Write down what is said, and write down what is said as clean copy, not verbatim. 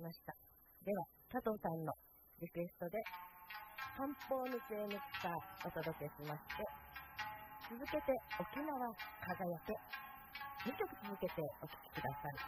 ました。では、佐藤さんのリクエストで、漢方水へネクターお届けしまして、続けて沖縄輝け、2曲続けてお聴きください。